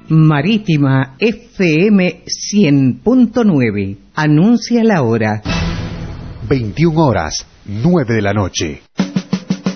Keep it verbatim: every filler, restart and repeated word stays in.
Marítima F M cien punto nueve. Anuncia la hora. veintiuna horas, nueve de la noche.